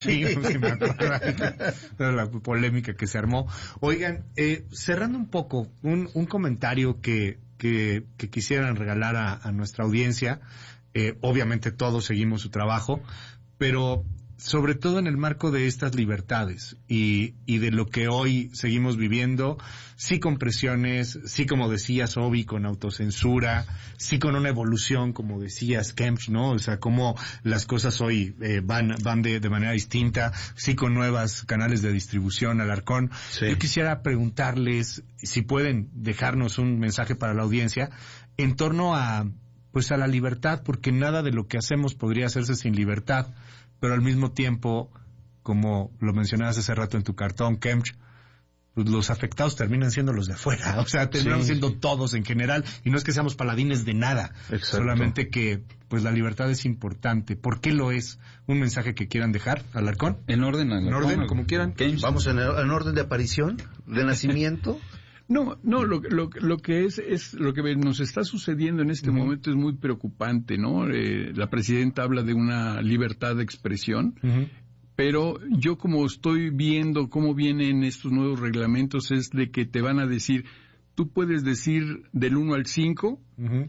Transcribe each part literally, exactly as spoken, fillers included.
Sí, sí me acuerdo de la polémica que se armó. Oigan, eh, cerrando un poco, un, un comentario que, que, que quisieran regalar a, a nuestra audiencia. Eh, obviamente todos seguimos su trabajo, pero sobre todo en el marco de estas libertades y, y de lo que hoy seguimos viviendo, sí con presiones, sí como decías, Obi, con autocensura, sí con una evolución, como decías, Kempf, ¿no? O sea, cómo las cosas hoy eh, van van de, de manera distinta, sí con nuevos canales de distribución, Alarcón. Sí. Yo quisiera preguntarles si pueden dejarnos un mensaje para la audiencia en torno a, pues a la libertad, porque nada de lo que hacemos podría hacerse sin libertad. Pero al mismo tiempo, como lo mencionabas hace rato en tu cartón, Kempf, pues los afectados terminan siendo los de afuera, o sea, terminan sí. siendo todos en general, y no es que seamos paladines de nada, Exacto. solamente que pues la libertad es importante. ¿Por qué lo es? ¿Un mensaje que quieran dejar, Alarcón? En orden, Alarcón. En orden, como quieran. Kempf. Vamos en, en orden de aparición, de nacimiento. No, no, lo, lo, lo que es, es, lo que nos está sucediendo en este uh-huh. momento es muy preocupante, ¿no? Eh, la presidenta habla de una libertad de expresión, uh-huh. pero yo como estoy viendo cómo vienen estos nuevos reglamentos es de que te van a decir, tú puedes decir del uno al cinco, uh-huh.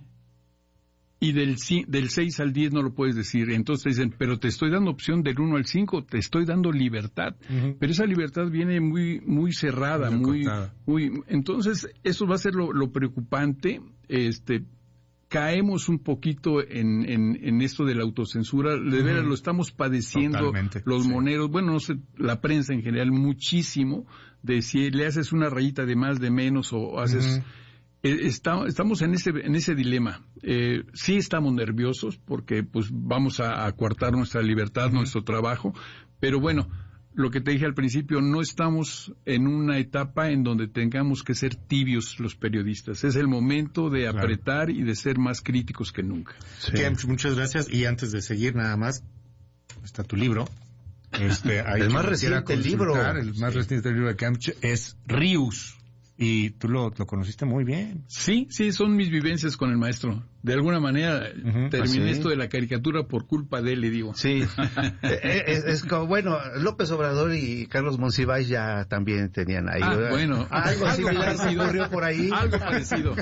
y del, del seis al diez no lo puedes decir. Entonces dicen, pero te estoy dando opción del uno al cinco, te estoy dando libertad. Uh-huh. Pero esa libertad viene muy muy cerrada, muy, muy, muy... Entonces, eso va a ser lo, lo preocupante. Este, caemos un poquito en, en, en esto de la autocensura. De uh-huh. veras, lo estamos padeciendo Totalmente, los sí. moneros. Bueno, no sé, la prensa en general muchísimo, de si le haces una rayita de más, de menos, o haces... Uh-huh. Está, estamos en ese en ese dilema. Eh, sí estamos nerviosos porque pues vamos a, a coartar nuestra libertad, uh-huh. nuestro trabajo, pero bueno, lo que te dije al principio, no estamos en una etapa en donde tengamos que ser tibios los periodistas. Es el momento de claro. apretar y de ser más críticos que nunca. Sí. Kempf, muchas gracias. Y antes de seguir, nada más, está tu libro. Este, el más reciente libro. El más sí. reciente libro de Kempf es Rius. Y tú lo, lo conociste muy bien. Sí, sí, son mis vivencias con el maestro. De alguna manera uh-huh, terminé ¿sí? esto de la caricatura por culpa de él, le digo. Sí, es, es como, bueno, López Obrador y Carlos Monsiváis ya también tenían ahí. Ah, bueno. Algo similar ocurrió por ahí. Algo parecido.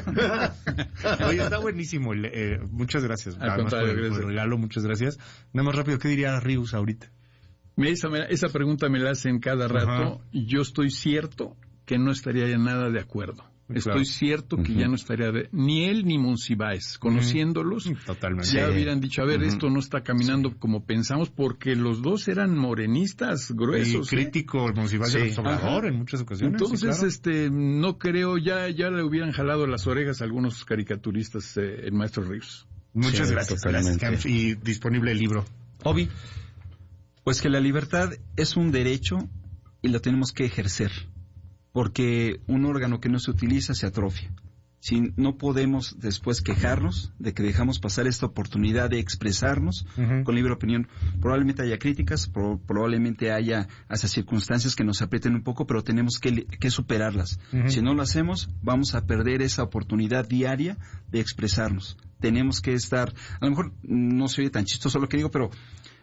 Oye, está buenísimo. Eh, muchas gracias. Al contrario, por, por el regalo, muchas gracias. Nada más rápido, ¿qué diría Rius ahorita? Esa, esa pregunta me la hacen cada rato. Uh-huh. Y yo estoy cierto que no estaría ya nada de acuerdo. Claro. Estoy cierto que uh-huh. ya no estaría de... Ni él ni Monsiváis, conociéndolos, uh-huh. Totalmente. ya sí. hubieran dicho, a ver, uh-huh. esto no está caminando sí. como pensamos, porque los dos eran morenistas gruesos. Y crítico, ¿eh? Monsiváis era sí. Obrador en muchas ocasiones. Entonces, sí, claro. este, no creo, ya ya le hubieran jalado las orejas a algunos caricaturistas, eh, el maestro Rius. Muchas sí, gracias, totalmente. gracias. Y disponible el libro. Obi, pues que la libertad es un derecho y lo tenemos que ejercer. Porque un órgano que no se utiliza se atrofia. Si no podemos después quejarnos de que dejamos pasar esta oportunidad de expresarnos uh-huh. con libre opinión, probablemente haya críticas, pro- probablemente haya hasta circunstancias que nos aprieten un poco, pero tenemos que, que superarlas. Uh-huh. Si no lo hacemos, vamos a perder esa oportunidad diaria de expresarnos. Tenemos que estar, a lo mejor no se oye tan chistoso lo que digo, pero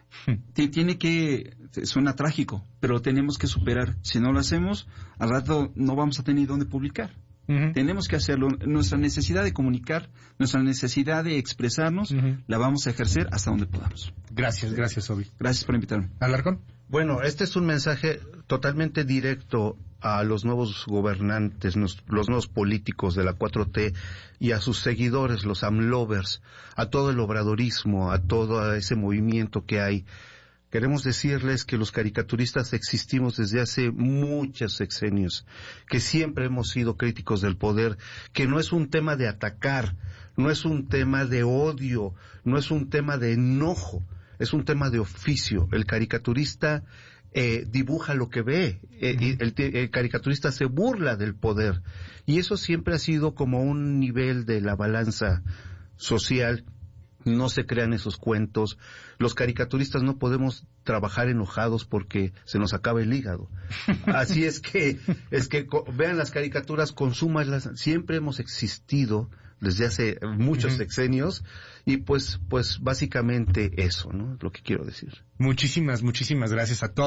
tiene que, suena trágico, pero tenemos que superar. Si no lo hacemos, al rato no vamos a tener dónde publicar. Uh-huh. Tenemos que hacerlo. Nuestra necesidad de comunicar, nuestra necesidad de expresarnos, uh-huh. la vamos a ejercer hasta donde podamos. Gracias, gracias, Obi. Gracias por invitarme. Alarcón. Bueno, este es un mensaje totalmente directo a los nuevos gobernantes, los, los nuevos políticos de la cuatro T y a sus seguidores, los AMLovers, a todo el obradorismo, a todo ese movimiento que hay. Queremos decirles que los caricaturistas existimos desde hace muchos sexenios, que siempre hemos sido críticos del poder, que no es un tema de atacar, no es un tema de odio, no es un tema de enojo, es un tema de oficio. El caricaturista eh, dibuja lo que ve, eh, y el, el caricaturista se burla del poder, y eso siempre ha sido como un nivel de la balanza social. No se crean esos cuentos. Los caricaturistas no podemos trabajar enojados porque se nos acaba el hígado. Así es que, es que vean las caricaturas, consúmanlas. Siempre hemos existido desde hace muchos Uh-huh. sexenios, y pues, pues básicamente eso, ¿no? Es lo que quiero decir. Muchísimas, muchísimas gracias a todos.